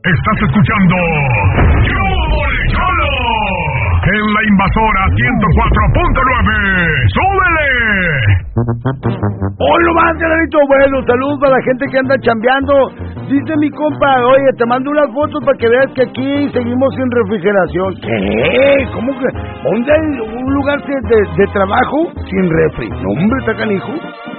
Estás escuchando ¡Cholo! En la Invasora 104.9. ¡Súbele! Hoy lo más, Canalito. Bueno, saludos a la gente que anda chambeando. Dice mi compa, oye, te mando unas fotos para que veas que aquí seguimos sin refrigeración. ¿Qué? ¿Cómo que? ¿Dónde hay un lugar de trabajo sin refri? No, hombre, está canijo.